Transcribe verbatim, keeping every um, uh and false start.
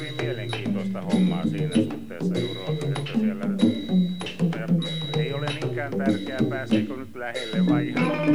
hyvin mielenkiintoista hommaa siinä suhteessa Juro, että siellä ei ole niinkään tärkeää pääseekö nyt lähelle vai ihan